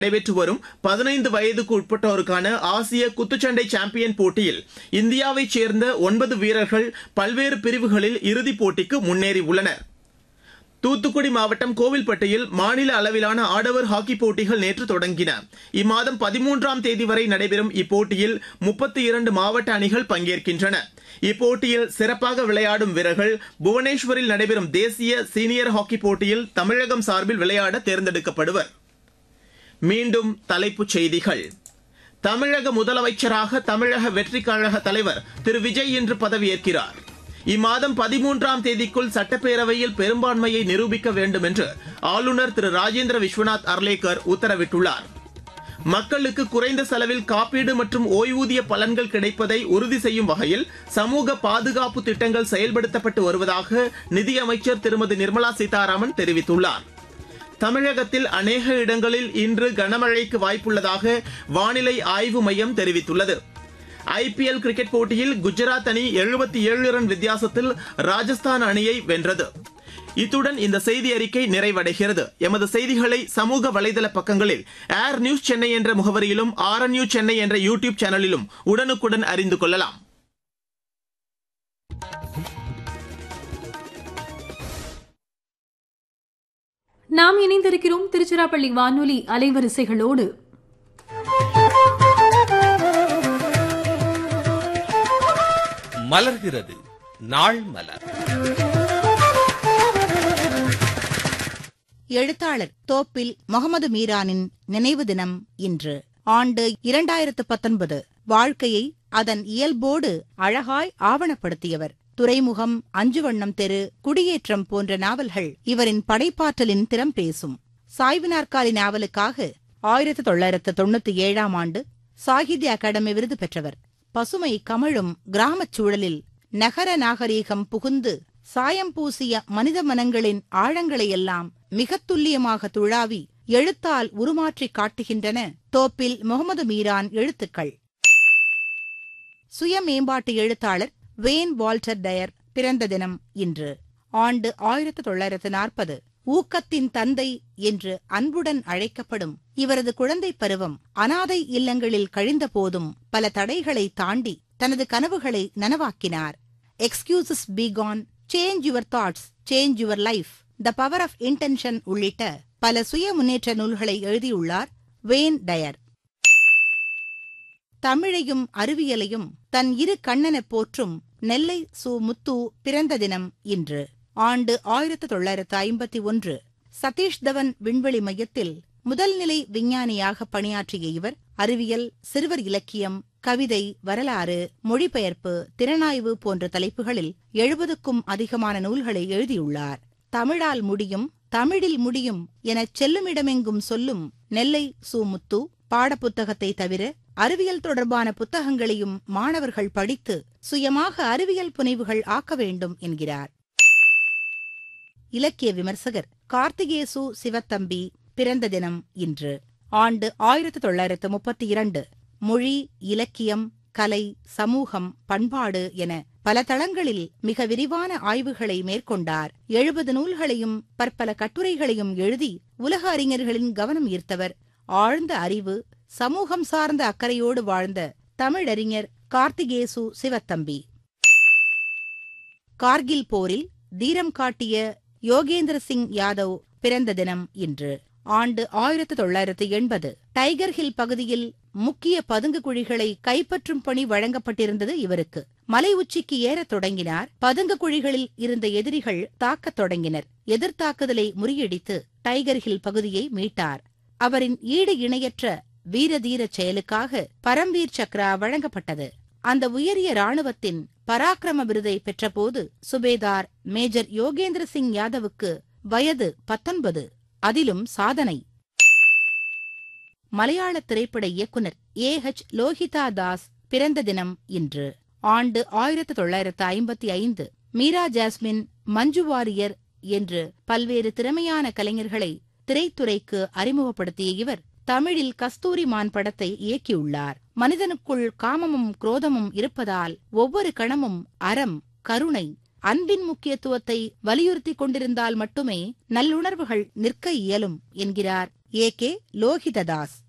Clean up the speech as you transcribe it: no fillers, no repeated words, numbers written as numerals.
நடைபெற்று வரும் 15 வயதுக்கு உட்பட்டோருக்கான ஆசிய குத்துச்சண்டை சாம்பியன் போட்டியில் இந்தியாவைச் சேர்ந்த 9 வீரர்கள் பல்வேறு பிரிவுகளில் இறுதிப் போட்டிக்கு முன்னேறியுள்ளனர். தூத்துக்குடி மாவட்டம் கோவில்பட்டியில் மாநில அளவிலான ஆடவர் ஹாக்கி போட்டிகள் நேற்று தொடங்கின. இம்மாதம் 13ஆம் தேதி வரை நடைபெறும் இப்போட்டியில் 32 மாவட்ட அணிகள் பங்கேற்கின்றன. இப்போட்டியில் சிறப்பாக விளையாடும் வீரர்கள் புவனேஸ்வரில் நடைபெறும் தேசிய சீனியர் ஹாக்கி போட்டியில் தமிழகம் சார்பில் விளையாட தேர்ந்தெடுக்கப்படுவர். மீண்டும் தலைப்புச் செய்திகள். தமிழக முதலமைச்சராக தமிழக வெற்றிக் கழக தலைவர் திரு விஜய் இன்று பதவியேற்கிறார். இம்மாதம் 13ஆம் தேதிக்குள் சட்டப்பேரவையில் பெரும்பான்மையை நிரூபிக்க வேண்டும் என்று ஆளுநர் திரு ராஜேந்திர விஸ்வநாத் அர்லேக்கர் உத்தரவிட்டுள்ளார். மக்களுக்கு குறைந்த செலவில் காப்பீடு மற்றும் ஓய்வூதிய பலன்கள் கிடைப்பதை உறுதி செய்யும் வகையில் சமூக பாதுகாப்பு திட்டங்கள் செயல்படுத்தப்பட்டு வருவதாக நிதியமைச்சர் திருமதி நிர்மலா சீதாராமன் தெரிவித்துள்ளார். தமிழகத்தில் அநேக இடங்களில் இன்று கனமழைக்கு வாய்ப்புள்ளதாக வானிலை ஆய்வு மையம் தெரிவித்துள்ளது. ஐபிஎல் கிரிக்கெட் போட்டியில் குஜராத் அணி 77 ரன் வித்தியாசத்தில் ராஜஸ்தான் அணியை வென்றது. இத்துடன் இந்த செய்தி அறிக்கை நிறைவடைகிறது. எமது செய்திகளை சமூக வலைதள பக்கங்களில் ஏர் நியூஸ் சென்னை என்ற முகவரியிலும் RNU சென்னை என்ற யூடியூப் சேனலிலும் உடனுக்குடன் அறிந்து கொள்ளலாம். நாம் இணைந்திருக்கிறோம் திருச்சிராப்பள்ளி வானொலி அலைவரிசைகளோடு. மலர்கிறது நாள் மலர். எழுத்தாளர் தோப்பில் முகமது மீரானின் நினைவு தினம் இன்று. ஆண்டு 2019. வாழ்க்கையை அதன் இயல்போடு அழகாய் ஆவணப்படுத்தியவர். துறைமுகம், அஞ்சுவண்ணம் தெரு, குடியேற்றம் போன்ற நாவல்கள் இவரின் படைப்பாற்றலின் திறம் பேசும். சாய்வு நாற்காலி நாவலுக்காக 1997ஆம் ஆண்டு சாகித்ய அகாடமி விருது பெற்றவர். பசுமை கமழும் கிராமச் சூழலில் நகர நாகரீகம் புகுந்து சாயம் பூசிய மனித மனங்களின் ஆழங்களையெல்லாம் மிகத் துல்லியமாக துழாவி எழுத்தால் உருமாற்றி காட்டுகின்றன தோப்பில் முகமது மீரான் எழுத்துக்கள். சுய மேம்பாட்டு எழுத்தாளர் வேன் வால்டர் டயர் பிறந்த தினம் இன்று. ஆண்டு 1940. ஊக்கத்தின் தந்தை என்று அன்புடன் அழைக்கப்படும் இவரது குழந்தை பருவம் அனாதை இல்லங்களில் கழிந்த போதும் பல தடைகளை தாண்டி தனது கனவுகளை நனவாக்கினார். Excuses B Khan, change your thoughts, change your life, the power of intention உள்ளிட்ட பல சுய முன்னேற்ற நூல்களை எழுதியுள்ளார் வேன் டயர். தமிழையும் அறிவியலையும் தன் இரு கண்ணெனப் போற்றும் நெல்லை சு. முத்து பிறந்த தினம் இன்று. ஆண்டு 1951. சதீஷ் தவன் விண்வெளி மையத்தில் முதல் நிலை விஞ்ஞானியாக பணியாற்றிய இவர் அறிவியல், சிறுவர் இலக்கியம், கவிதை, வரலாறு, மொழிபெயர்ப்பு, திறனாய்வு போன்ற தலைப்புகளில் 70க்கும் அதிகமான நூல்களை எழுதியுள்ளார். தமிழால் முடியும், தமிழில் முடியும் எனச் செல்லுமிடமெங்கும் சொல்லும் நெல்லை சு. முத்து பாடப்புத்தகத்தை தவிர அறிவியல் தொடர்பான புத்தகங்களையும் மாணவர்கள் படித்து சுயமாக அறிவியல் புனைவுகள் ஆக்க வேண்டும் என்கிறார். இலக்கிய விமர்சகர் கார்த்திகேசு சிவத்தம்பி பிறந்த தினம் இன்று. ஆண்டு 1932. மொழி, இலக்கியம், கலை, சமூகம், பண்பாடு என பல தளங்களில் மிக விரிவான ஆய்வுகளை மேற்கொண்டார். 70 நூல்களையும் பற்பல கட்டுரைகளையும் எழுதி உலக அறிஞர்களின் கவனம் ஈர்த்தவர். ஆழ்ந்த அறிவு, சமூகம் சார்ந்த அக்கறையோடு வாழ்ந்த தமிழறிஞர் கார்த்திகேசு சிவத்தம்பி. கார்கில் போரில் தீரம் காட்டிய யோகேந்திர சிங் யாதவ் பிறந்த தினம் இன்று. ஆண்டு 1980. டைகர் ஹில் பகுதியில் முக்கிய பதுங்கு குழிகளை கைப்பற்றும் பணி வழங்கப்பட்டிருந்தது இவருக்கு. மலை உச்சிக்கு ஏறத் தொடங்கினார். பதுங்கு குழிகளில் இருந்த எதிரிகள் தாக்கத் தொடங்கினர். எதிர்த்தாக்குதலை முறியடித்து டைகர் ஹில் பகுதியை மீட்டார். அவரின் ஈடு இணையற்ற வீரதீர செயலுக்காக பரம்வீர் சக்ரா வழங்கப்பட்டது. அந்த உயரிய இராணுவத்தின் பராக்கிரம விருதை பெற்றபோது சுபேதார் மேஜர் யோகேந்திர சிங் யாதவுக்கு வயது 19. அதிலும் சாதனை. மலையாள திரைப்பட இயக்குனர் A.H. லோஹிதா தாஸ் பிறந்த தினம் இன்று. ஆண்டு 1955. மீரா ஜாஸ்மின், மஞ்சு வாரியர் என்று பல்வேறு திறமையான கலைஞர்களை திரைத்துறைக்கு அறிமுகப்படுத்திய இவர் தமிழில் கஸ்தூரிமான் படத்தை இயக்கியுள்ளார். மனிதனுக்குள் காமமும் குரோதமும் இருப்பதால் ஒவ்வொரு கணமும் அறம், கருணை, அன்பின் முக்கியத்துவத்தை வலியுறுத்திக் கொண்டிருந்தால் மட்டுமே நல்லுணர்வுகள் நிற்க இயலும் என்கிறார் ஏ.கே. லோகிததாஸ்.